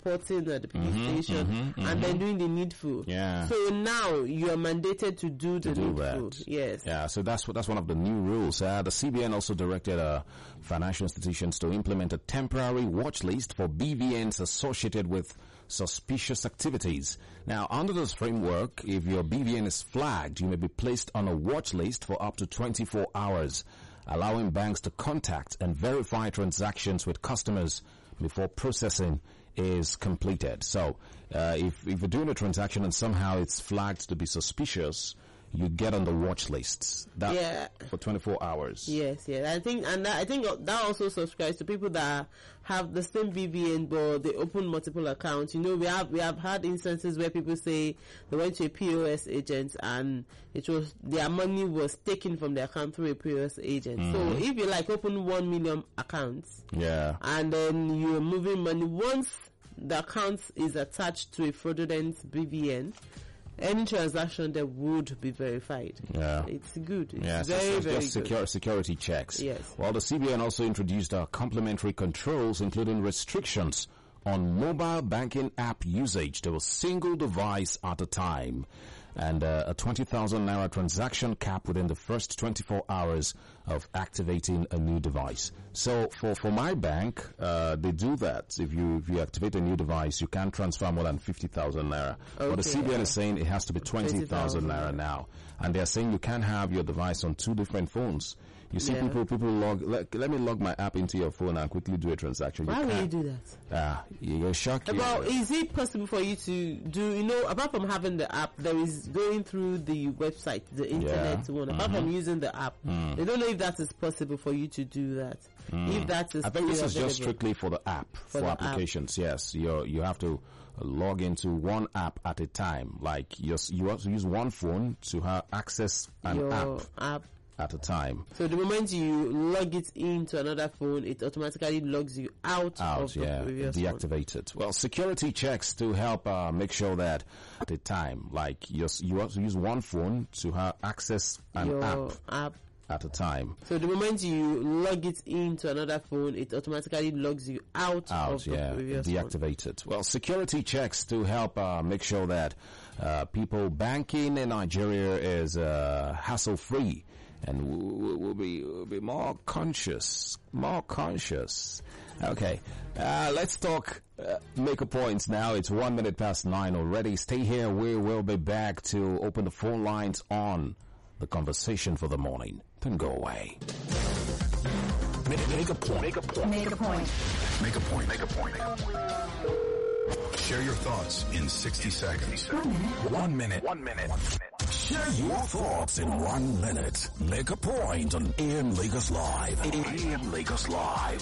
reporting at the police station, and then doing the needful. Yeah. So now you are mandated to do the needful. That. Yes. Yeah. So that's one of the new rules. The CBN also directed financial institutions to implement a temporary watch list for BVNs associated with suspicious activities. Now, under this framework, if your BVN is flagged, you may be placed on a watch list for up to 24 hours, allowing banks to contact and verify transactions with customers before processing is completed. So, if you're doing a transaction and somehow it's flagged to be suspicious, you get on the watch list. For 24 hours. Yes. I think that also subscribes to people that have the same BVN, but they open multiple accounts. You know, we have had instances where people say they went to a POS agent and their money was taken from the account through a POS agent. So if you open 1 million accounts, and then you're moving money, once the account is attached to a fraudulent BVN, any transaction that would be verified. Yeah. It's good. It's very good. Security checks. Yes. Well, the CBN also introduced complementary controls, including restrictions on mobile banking app usage to a single device at a time, and a 20,000 naira transaction cap within the first 24 hours of activating a new device. So for my bank, they do that. If you activate a new device, you can't transfer more than 50,000 naira. Okay, but the CBN is saying it has to be 20,000 naira now, and they're saying you can't have your device on 2 different phones. You see, people log. Let me log my app into your phone and quickly do a transaction. Why will you do that? You're shocked. Well, is it possible for you to do? You know, apart from having the app, there is going through the website, the internet one. Apart from using the app, they don't know if that is possible for you to do that. If that is, I think this is just strictly for the app, for applications. Yes, you have to log into one app at a time. Like you have to use one phone to access an app at a time. So the moment you log it into another phone, it automatically logs you out of the previous deactivated. Well, security checks to help make sure that at a time, like you have to use one phone to access an app at a time. So the moment you log it into another phone, it automatically logs you out of the previous deactivated. phone. Well, security checks to help make sure that people banking in Nigeria is hassle-free. And we'll be more conscious. Okay, let's talk Make a Point now. It's 1 minute past 9 already. Stay here. We will be back to open the phone lines on the conversation for the morning. Don't go away. Make a point. Make a point. Make a point. Make a point. Make a point. Share your thoughts in 60 seconds. 1 minute. 1 minute. Share your thoughts in 1 minute. Make a point on AM Lagos Live. AM Lagos Live.